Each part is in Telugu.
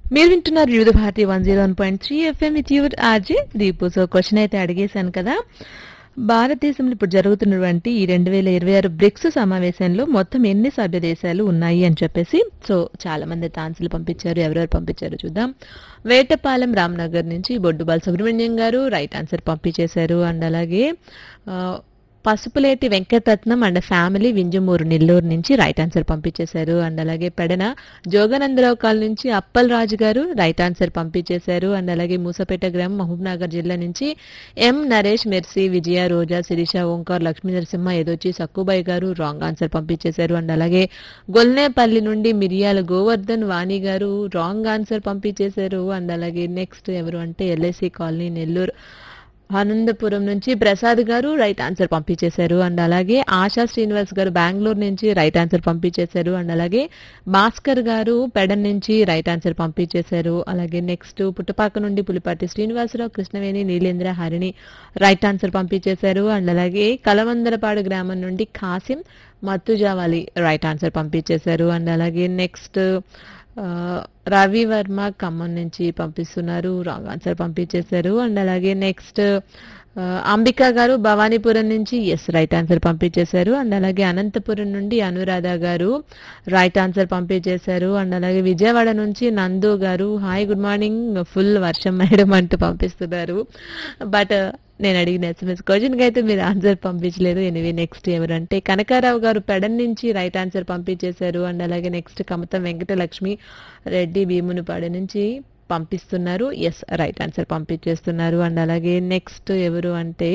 మీరు వింటున్నారు వివిధ Bharati 101.3 FM with your RJ Deepu. So question అయితే అడిగేశాను కదా, భారతదేశంలో ఇప్పుడు జరుగుతున్నటువంటి ఈ 2026 బ్రిక్స్ సమావేశంలో మొత్తం ఎన్ని సభ్య దేశాలు ఉన్నాయి అని చెప్పేసి. సో చాలా మంది అయితే ఆన్సర్లు పంపించారు. ఎవరెవరు పంపించారు చూద్దాం. వేటపాలెం రామ్నగర్ నుంచి బొడ్డు బాలసుబ్రహ్మణ్యం గారు రైట్ ఆన్సర్ పంపించేశారు. అండ్ అలాగే పసుపులేటి వెంకటరత్నం అండ్ ఫ్యామిలీ వింజమూరు నెల్లూరు నుంచి రైట్ ఆన్సర్ పంపించేశారు. అండ్ అలాగే పెడన జోగనందరావు కాల్ నుంచి అప్పల్ రాజు గారు రైట్ ఆన్సర్ పంపించేశారు. అండ్ అలాగే మూసపేట గ్రామం మహబూబ్నగర్ జిల్లా నుంచి ఎం నరేష్, మెర్సీ, విజయ, రోజా, శిరీష, ఓంకార్, లక్ష్మీ నరసింహ, ఏదొచ్చి సక్కుబాయి గారు రాంగ్ ఆన్సర్ పంపించేశారు. అండ్ అలాగే గొల్నేపల్లి నుండి మిరియాల గోవర్ధన్ వాణి గారు రాంగ్ ఆన్సర్ పంపించేశారు. అండ్ అలాగే నెక్స్ట్ ఎవరు అంటే ఎల్ఐసి కాలనీ నెల్లూరు ఆనందపురం నుంచి ప్రసాద్ గారు రైట్ ఆన్సర్ పంపించేశారు. అండ్ అలాగే ఆశా శ్రీనివాస్ గారు బెంగళూరు నుంచి రైట్ ఆన్సర్ పంపించేశారు. అండ్ అలాగే భాస్కర్ గారు పెడన్ నుంచి రైట్ ఆన్సర్ పంపించేశారు. అలాగే నెక్స్ట్ పుట్టపాక నుండి పులిపాటి శ్రీనివాసరావు, కృష్ణవేణి, నీలేంద్ర, హరిణి రైట్ ఆన్సర్ పంపించేశారు. అండ్ అలాగే కలవందరపాడు గ్రామం నుండి కాసిం మత్తుజావాలి రైట్ ఆన్సర్ పంపించేశారు. అండ్ అలాగే నెక్స్ట్ రవి వర్మ ఖమ్మం నుంచి పంపిస్తున్నారు, రాంగ్ ఆన్సర్ పంపించేశారు. అండ్ అలాగే నెక్స్ట్ అంబికా గారు భవానీపురం నుంచి ఎస్ రైట్ ఆన్సర్ పంపించేశారు. అండ్ అలాగే అనంతపురం నుండి అనురాధ గారు రైట్ ఆన్సర్ పంపించేశారు. అండ్ అలాగే విజయవాడ నుంచి నందు గారు హాయ్ గుడ్ మార్నింగ్ ఫుల్ వర్షం మేడం అంటూ పంపిస్తున్నారు. బట్ నేను అడిగిన ఎస్ఎంఎస్ క్వశ్చన్కి అయితే మీరు ఆన్సర్ పంపించలేదు. ఎనివే నెక్స్ట్ ఎవరంటే కనకారావు గారు పెడన్ నుంచి రైట్ ఆన్సర్ పంపించేశారు. అండ్ అలాగే నెక్స్ట్ కమతం వెంకటలక్ష్మి రెడ్డి భీమునిపాడు నుంచి పంపిస్తున్నారు, ఎస్ రైట్ ఆన్సర్ పంపించేస్తున్నారు. అండ్ అలాగే నెక్స్ట్ ఎవరు అంటే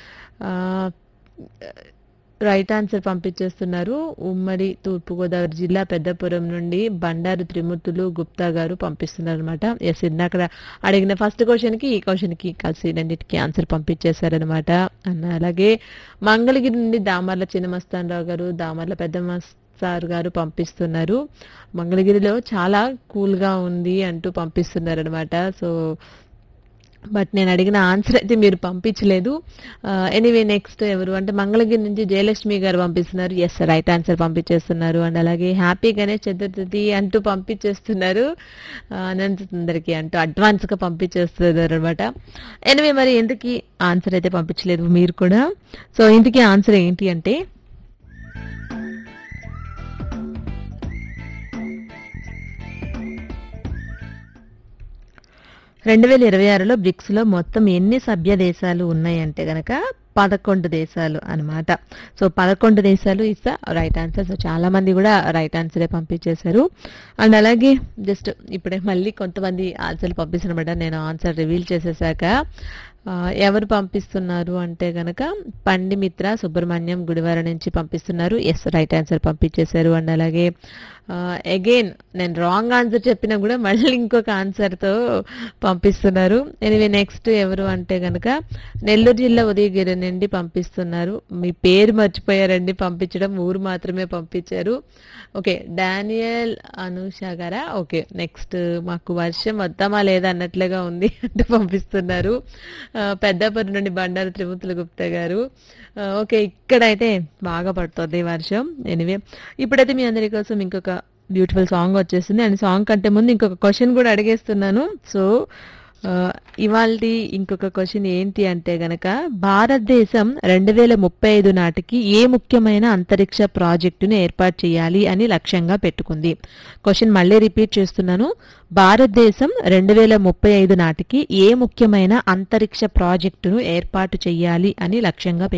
రైట్ ఆన్సర్ పంపించేస్తున్నారు ఉమ్మడి తూర్పుగోదావరి జిల్లా పెద్దపురం నుండి బండారు త్రిమూర్తులు గుప్తా గారు పంపిస్తున్నారు అనమాట. ఎస్ ఇందాక అడిగిన ఫస్ట్ క్వశ్చన్కి ఈ క్వశ్చన్కి కలిసి రెండింటికి ఆన్సర్ పంపించేశారనమాట. అండ్ అలాగే మంగళగిరి నుండి దామర్ల చిన్నమస్తానరావు గారు, దామర్ల పెద్ద సార్ గారు పంపిస్తున్నారు మంగళగిరిలో చాలా కూల్గా ఉంది అంటూ పంపిస్తున్నారు అనమాట. సో బట్ నేను అడిగిన ఆన్సర్ అయితే మీరు పంపించలేదు. ఎనీవే నెక్స్ట్ ఎవరు అంటే మంగళగిరి నుంచి జయలక్ష్మి గారు పంపిస్తున్నారు, ఎస్ రైట్ ఆన్సర్ పంపించేస్తున్నారు. అండ్ అలాగే హ్యాపీ గణేష్ చతుర్థి అంటూ పంపించేస్తున్నారు, అనంత సుందరికి అంటూ అడ్వాన్స్గా పంపించేస్తున్నారు అనమాట. ఎనీవే మరి ఎందుకు ఆన్సర్ అయితే పంపించలేదు మీరు కూడా. సో ఇందుకీ ఆన్సర్ ఏంటి అంటే 2026లో బ్రిక్స్లో మొత్తం ఎన్ని సభ్య దేశాలు ఉన్నాయంటే గనక 11 దేశాలు అనమాట. సో 11 దేశాలు is the right answer. So చాలా మంది కూడా రైట్ ఆన్సరే పంపించేశారు. అండ్ అలాగే జస్ట్ ఇప్పుడే మళ్ళీ కొంతమంది ఆన్సర్లు పంపిస్తున్నమాట. నేను ఆన్సర్ రివీల్ చేసేసాక ఎవరు పంపిస్తున్నారు అంటే గనక పండిమిత్ర సుబ్రహ్మణ్యం గుడివార నుంచి పంపిస్తున్నారు, ఎస్ రైట్ ఆన్సర్ పంపించేశారు. అండ్ అలాగే అగైన్ నేను రాంగ్ ఆన్సర్ చెప్పినా కూడా మళ్ళీ ఇంకొక ఆన్సర్తో పంపిస్తున్నారు. ఎనివే నెక్స్ట్ ఎవరు అంటే గనక నెల్లూరు జిల్లా ఉదయగిరి నుండి పంపిస్తున్నారు. మీ పేరు మర్చిపోయారండి పంపించడం, ఊరు మాత్రమే పంపించారు. ఓకే డానియల్ అనూష గారా, ఓకే నెక్స్ట్ మాకు వర్షం వద్దామా లేదా అన్నట్లుగా ఉంది అంటే పంపిస్తున్నారు. పెద్దాపురం నుండి బండారు త్రిమూర్తుల గుప్తా గారు, ఓకే ఇక్కడైతే బాగా పడుతుంది వర్షం. ఎనివే ఇప్పుడైతే మీ అందరి కోసం ఇంకొక బ్యూటిఫుల్ సాంగ్ వచ్చేసింది. అండ్ సాంగ్ కంటే ముందు ఇంకొక క్వశ్చన్ కూడా అడిగేస్తున్నాను. సో ఇవాల్టి ఇంకొక క్వశ్చన్ ఏంటి అంటే గనక భారతదేశం 2035 నాటికి ఏ ముఖ్యమైన అంతరిక్ష ప్రాజెక్టును ఏర్పాటు చేయాలి అని లక్ష్యంగా పెట్టుకుంది. క్వశ్చన్ మళ్ళీ రిపీట్ చేస్తున్నాను. భారతదేశం 2035 నాటికి ఏ ముఖ్యమైన అంతరిక్ష ప్రాజెక్టును ఏర్పాటు చేయాలి అని లక్ష్యంగా